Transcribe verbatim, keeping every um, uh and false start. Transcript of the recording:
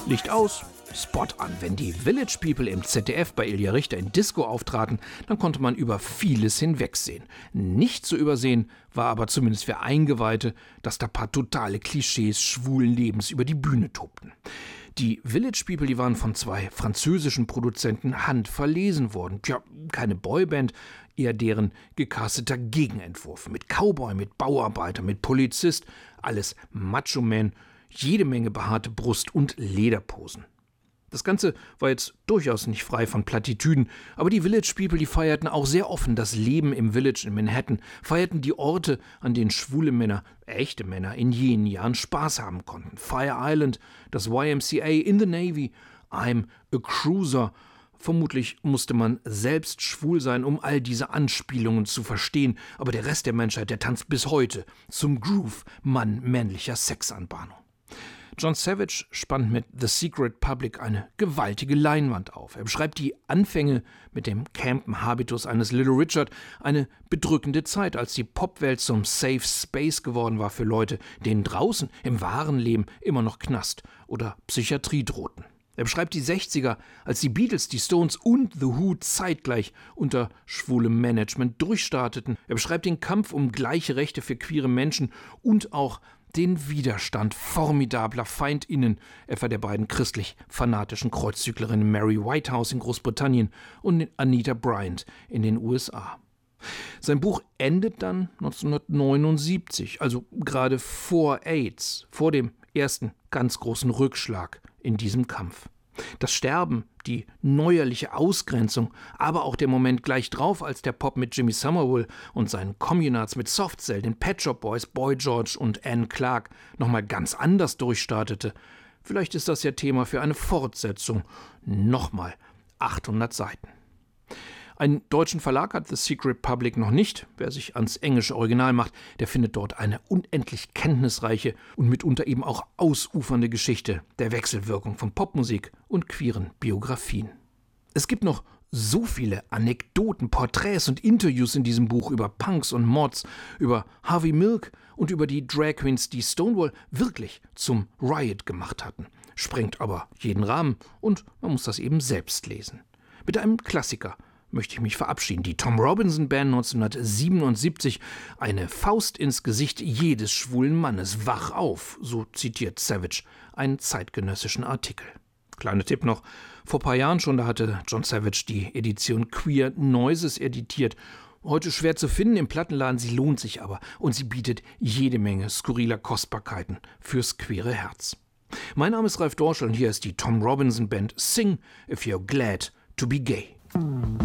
Licht aus, Spot an. Wenn die Village People im Z D F bei Ilja Richter in Disco auftraten, dann konnte man über vieles hinwegsehen. Nicht zu übersehen war aber zumindest für Eingeweihte, dass da paar totale Klischees schwulen Lebens über die Bühne tobten. Die Village People, die waren von zwei französischen Produzenten handverlesen worden. Tja, keine Boyband, eher deren gecasteter Gegenentwurf. Mit Cowboy, mit Bauarbeiter, mit Polizist, alles Macho-Man, jede Menge behaarte Brust und Lederposen. Das Ganze war jetzt durchaus nicht frei von Plattitüden, aber die Village People, die feierten auch sehr offen das Leben im Village in Manhattan, feierten die Orte, an denen schwule Männer, echte Männer, in jenen Jahren Spaß haben konnten. Fire Island, das Y M C A, in the Navy, I'm a Cruiser. Vermutlich musste man selbst schwul sein, um all diese Anspielungen zu verstehen, aber der Rest der Menschheit, der tanzt bis heute zum Groove mann-männlicher Sexanbahnung. John Savage spannt mit The Secret Public eine gewaltige Leinwand auf. Er beschreibt die Anfänge mit dem campen Habitus eines Little Richard, eine bedrückende Zeit, als die Popwelt zum Safe Space geworden war für Leute, denen draußen im wahren Leben immer noch Knast oder Psychiatrie drohten. Er beschreibt die sechziger, als die Beatles, die Stones und The Who zeitgleich unter schwulem Management durchstarteten. Er beschreibt den Kampf um gleiche Rechte für queere Menschen und auch den Widerstand formidabler FeindInnen, etwa der beiden christlich-fanatischen Kreuzzüglerinnen Mary Whitehouse in Großbritannien und Anita Bryant in den U S A. Sein Buch endet dann neunzehnhundertneunundsiebzig, also gerade vor AIDS, vor dem ersten ganz großen Rückschlag in diesem Kampf. Das Sterben, die neuerliche Ausgrenzung, aber auch der Moment gleich drauf, als der Pop mit Jimmy Somerville und seinen Communards mit Soft Cell, den Pet Shop Boys, Boy George und Anne Clark nochmal ganz anders durchstartete. Vielleicht ist das ja Thema für eine Fortsetzung. Nochmal achthundert Seiten. Einen deutschen Verlag hat The Secret Public noch nicht. Wer sich ans englische Original macht, der findet dort eine unendlich kenntnisreiche und mitunter eben auch ausufernde Geschichte der Wechselwirkung von Popmusik und queeren Biografien. Es gibt noch so viele Anekdoten, Porträts und Interviews in diesem Buch über Punks und Mods, über Harvey Milk und über die Drag Queens, die Stonewall wirklich zum Riot gemacht hatten. Sprengt aber jeden Rahmen und man muss das eben selbst lesen. Mit einem Klassiker möchte ich mich verabschieden. Die Tom Robinson Band neunzehnhundertsiebenundsiebzig, eine Faust ins Gesicht jedes schwulen Mannes. Wach auf, so zitiert Savage einen zeitgenössischen Artikel. Kleiner Tipp noch, vor ein paar Jahren schon, da hatte John Savage die Edition Queer Noises editiert. Heute schwer zu finden im Plattenladen, sie lohnt sich aber und sie bietet jede Menge skurriler Kostbarkeiten fürs queere Herz. Mein Name ist Ralf Dorschel und hier ist die Tom Robinson Band Sing If You're Glad to Be Gay.